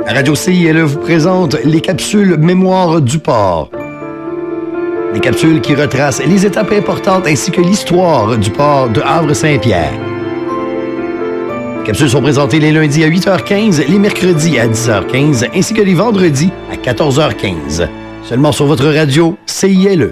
La radio CILE vous présente les capsules Mémoire du port. Des capsules qui retracent les étapes importantes ainsi que l'histoire du port de Havre-Saint-Pierre. Les capsules sont présentées les lundis à 8h15, les mercredis à 10h15 ainsi que les vendredis à 14h15. Seulement sur votre radio CILE.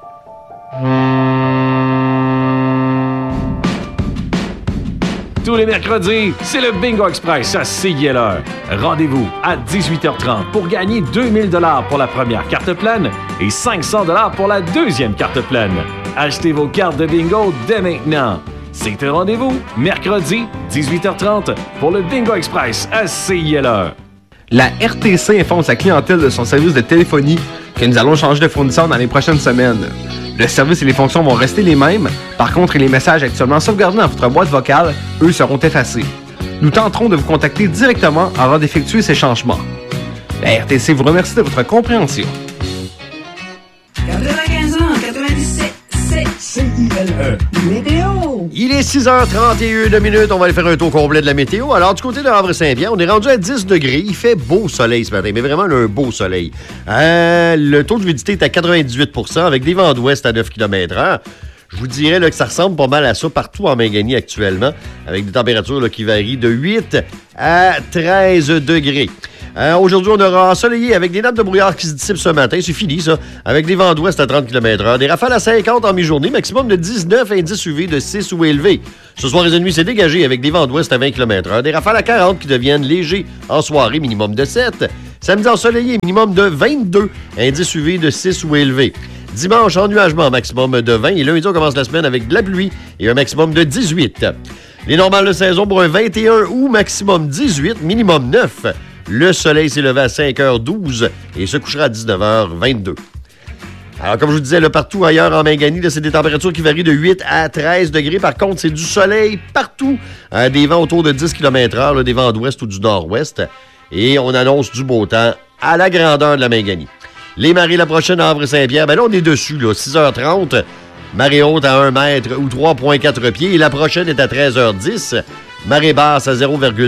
Tous les mercredis, c'est le Bingo Express à CILE. Rendez-vous à 18h30 pour gagner 2000 $ pour la première carte pleine et 500 $ pour la deuxième carte pleine. Achetez vos cartes de bingo dès maintenant. C'est un rendez-vous, mercredi, 18h30, pour le Bingo Express à CILE. La RTC informe sa clientèle de son service de téléphonie que nous allons changer de fournisseur dans les prochaines semaines. Le service et les fonctions vont rester les mêmes. Par contre, les messages actuellement sauvegardés dans votre boîte vocale, eux, seront effacés. Nous tenterons de vous contacter directement avant d'effectuer ces changements. La RTC vous remercie de votre compréhension. 95 ans, 97, c'est CILE. Météo. Il est 6h31 On va aller faire un tour complet de la météo. Alors, du côté de Havre-Saint-Pierre, on est rendu à 10 degrés. Il fait beau soleil ce matin, mais vraiment un beau soleil. Le taux d'humidité est à 98 % avec des vents d'ouest à 9 km/h. Je vous dirais là, que ça ressemble pas mal à ça partout en Mingani actuellement, avec des températures là, qui varient de 8 à 13 degrés. Aujourd'hui, on aura ensoleillé avec des nappes de brouillard qui se dissipent ce matin. C'est fini, ça. Avec des vents d'ouest à 30 km/h. Des rafales à 50 en mi-journée. Maximum de 19, indice UV de 6 ou élevé. Ce soir et cette nuit, c'est dégagé avec des vents d'ouest à 20 km/h. Des rafales à 40 qui deviennent légers en soirée, minimum de 7. Samedi, ensoleillé, minimum de 22, indice UV de 6 ou élevé. Dimanche, ennuagement, maximum de 20. Et lundi, on commence la semaine avec de la pluie et un maximum de 18. Les normales de saison pour un 21 août, maximum 18, minimum 9. Le soleil s'est levé à 5h12 et se couchera à 19h22. Alors, comme je vous disais, là, partout ailleurs en Mingani, là, c'est des températures qui varient de 8 à 13 degrés. Par contre, c'est du soleil partout. Des vents autour de 10 km/h, des vents d'ouest ou du nord-ouest. Et on annonce du beau temps à la grandeur de la Mingani. Les marées, la prochaine à Havre-Saint-Pierre, ben là, on est dessus, là, 6h30. Marée haute à 1 mètre ou 3,4 pieds. Et la prochaine est à 13h10. Marée basse à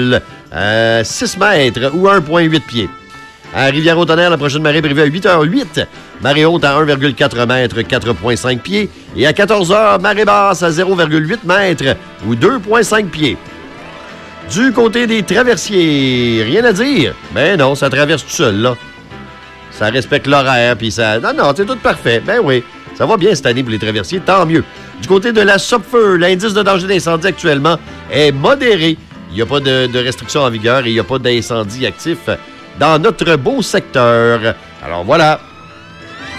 0,6 mètres ou 1,8 pieds. À Rivière-au-Tonnerre, la prochaine marée prévue à 8h08. Marée haute à 1,4 mètres, 4,5 pieds. Et à 14h, marée basse à 0,8 mètres ou 2,5 pieds. Du côté des traversiers, rien à dire. Ben non, ça traverse tout seul, là. Ça respecte l'horaire, puis ça... Non, c'est tout parfait. Ben oui, ça va bien cette année pour les traversiers, tant mieux. Du côté de la SOPFEUR, l'indice de danger d'incendie actuellement est modéré. Il n'y a pas de restrictions en vigueur et il n'y a pas d'incendie actif dans notre beau secteur. Alors voilà.